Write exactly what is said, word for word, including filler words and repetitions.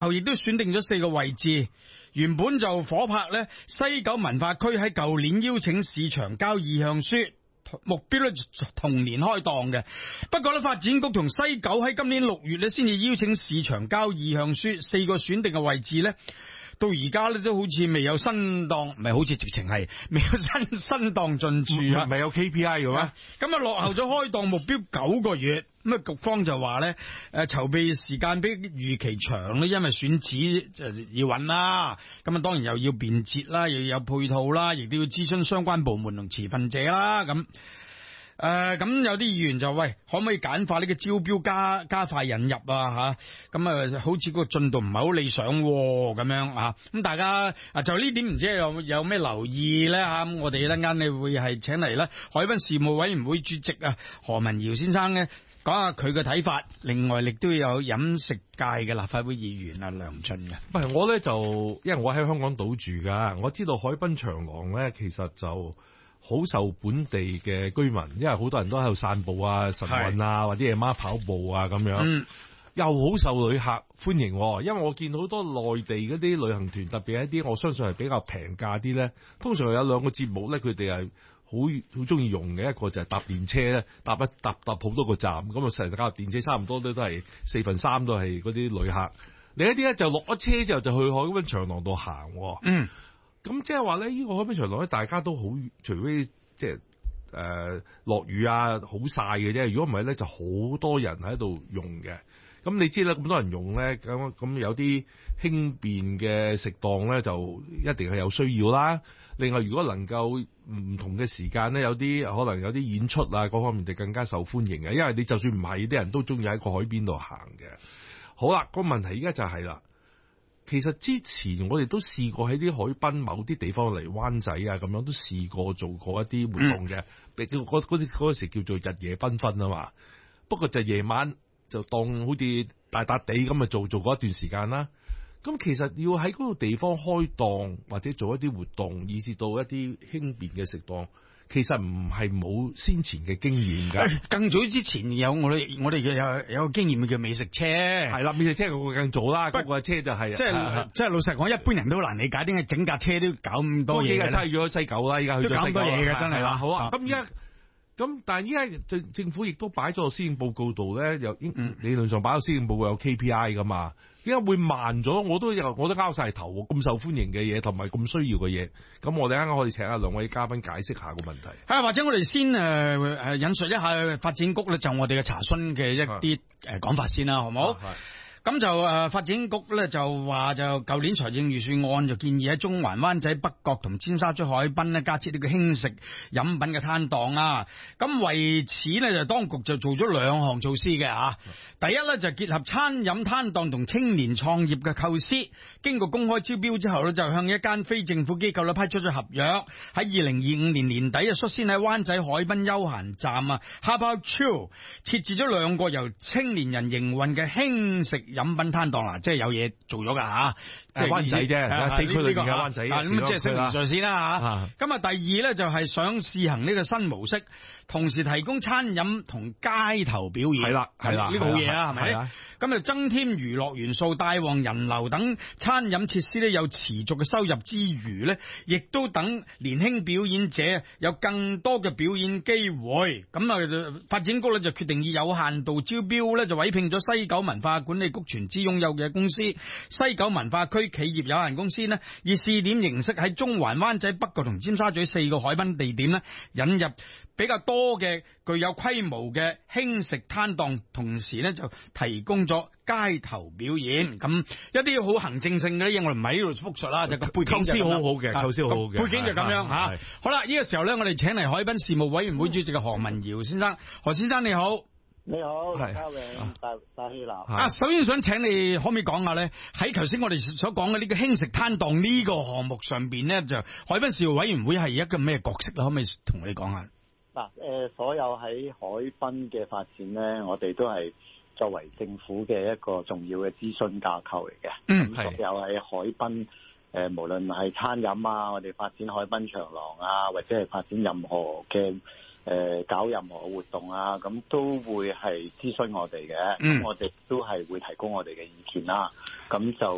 後亦都選定咗四個位置。原本就火拍咧，西九文化區喺舊年邀請市場交意向書，目標咧同年開檔嘅。不過咧，發展局同西九喺今年六月咧先至邀請市場交意向書，四個選定嘅位置咧，到而家咧都好似未有新檔，唔係好似直情係未有新新檔進駐啊， 唔係有 K P I 嘅咩？ 咁啊落後咗開檔目標九個月。咁啊，局方就話咧，誒籌備時間比預期長咧，因為選址就要揾啦，咁啊當然又要便捷啦，又要有配套啦，亦都要諮詢相關部門同持份者啦，咁。誒，咁、呃、有啲議員就喂，可唔可以簡化呢個招標加加快引入啊？吓，咁啊，好似個進度唔係好理想咁樣啊。咁大家啊，就呢點唔知有有咩留意咧吓？咁我哋一陣間你會係請嚟咧海濱事務委員會主席啊何文堯先生咧講下佢嘅睇法。另外，亦都有飲食界嘅立法會議員啊梁進嘅。 唔係我咧就，因為我喺香港島住噶，我知道海濱長廊咧其實就好受本地嘅居民，因為好多人都喺度散步啊、晨運啊，或者夜晚跑步啊咁樣，嗯、又好受旅客歡迎。因為我見到好多內地嗰啲旅行團，特別係一啲我相信係比較平價啲咧，通常有兩個節目咧，佢哋係好好中意用嘅。一個就係搭電車咧，搭一搭搭好多個站，咁啊成日架電車差唔多都都係四分三都係嗰啲旅客。另一啲咧就落咗車之後就去海濱長廊度行。嗯。咁即係話咧，呢、這個海濱長廊咧，大家都好，除非即係誒落雨啊，好曬嘅啫。如果唔係咧，就好多人喺度用嘅。咁你知啦，咁多人用咧，咁咁有啲輕便嘅食檔咧，就一定係有需要啦。另外，如果能夠唔同嘅時間咧，有啲可能有啲演出啊，嗰方面就更加受歡迎嘅。因為你就算唔係，啲人都中意喺個海邊度行嘅。好啦，個問題而家就係啦。其實之前我哋都試過喺啲海濱某啲地方嚟灣仔啊，咁樣都試過做過一啲活動嘅，嗰嗰啲嗰時叫做日夜繽紛啊嘛。不過就夜晚就當好似大笪地咁啊做做過一段時間啦。咁其實要喺嗰個地方開檔或者做一啲活動，以至到一啲輕便嘅食檔。其實唔係冇先前嘅經驗㗎， 更早之前有我哋我哋嘅有有個經驗叫美食車， 係啦，美食車佢會更早啦，嗰個車就係即係即係老實講，一般人都難理解點解整架車都搞咁多嘢嘅， 差咗西九啦，依家去咗西九， 都搞咁多嘢嘅真係啦。 好啊，咁依家咁，但係依家政政府亦都擺咗個施政報告度咧，又應理論上擺個施政報告有 K P I 噶嘛。點解會慢咗？我都有，我都拗晒頭。咁受歡迎嘅嘢，同埋咁需要嘅嘢，咁我哋啱啱可以請下兩位嘉賓解釋下個問題。 係或者我哋先誒誒、呃、引述一下發展局咧，就我哋嘅查詢嘅一啲誒講法先啦，好唔好？咁就誒、呃、發展局咧就話就舊年財政預算案就建議喺中環、灣仔北角同尖沙咀海濱咧加設呢個輕食飲品嘅攤檔啊。咁為此呢，就當局就做咗兩項措施嘅吓。第一咧就結合餐飲攤檔同青年創業嘅構思，經過公開招標之後咧，就向一間非政府機構咧批出咗合約，喺二零二五年年底啊，率先喺灣仔海濱休閒站啊 Harbour Chill 設置咗兩個由青年人營運嘅輕食飲品攤檔啦，即係有嘢做咗噶吓，即係灣仔啫，四區裏邊嘅灣仔， 咁即係星年上線啦吓。咁啊，第二咧就係想試行呢個新模式，同時提供餐飲同街頭表演， 係啦係啦， 呢個好嘢啊，係咪？咁啊，增添娛樂元素，帶旺人流等餐飲設施咧，有持續嘅收入之餘咧，亦都等年輕表演者有更多嘅表演機會。咁啊，發展局咧就決定以有限度招標咧，就委聘咗西九文化管理局全資擁有嘅公司西九文化區企業有限公司呢，以試點形式喺中環、灣仔、北角同尖沙咀四個海濱地點呢，引入比較多嘅具有規模嘅輕食攤檔，同時呢就提供咗街頭表演。咁一啲好行政性嘅嘢，我哋唔喺呢度複述啦，就個背景就構思好好嘅，構思好好嘅， 背景就咁樣吓。好啦，呢個時候呢，我哋請嚟海濱事務委員會主席嘅何文堯先生。何先生你好。 你好，嘉永大大希臘啊，首先想請你可唔可以講下咧？喺頭先我哋所講嘅呢個輕食攤檔呢個項目上邊咧，就海濱事務委員會係一個咩角色啦？可唔可以同你講下？ 嗱，誒，所有喺海濱嘅發展咧，我哋都係作為政府嘅一個重要嘅諮詢架構嚟嘅。 嗯， 係。所有喺海濱誒，無論係餐飲啊，我哋發展海濱長廊啊，或者係發展任何嘅。誒、呃，搞任何活動啊，咁都會係諮詢我哋嘅，咁、嗯、我哋都係會提供我哋嘅意見啦，咁就